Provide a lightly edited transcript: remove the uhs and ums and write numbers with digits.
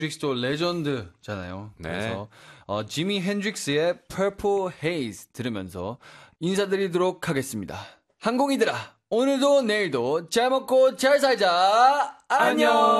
핸드릭스도 레전드잖아요. 네. 그래서 지미 핸드릭스의 Purple Haze 들으면서 인사드리도록 하겠습니다. 항공이들아, 오늘도 내일도 잘 먹고 잘 살자. 안녕.